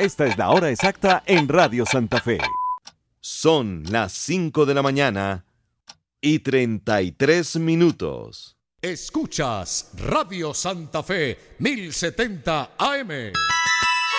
Esta es la hora exacta en Radio Santa Fe. Son las 5 de la mañana y 33 minutos. Escuchas Radio Santa Fe 1070 AM.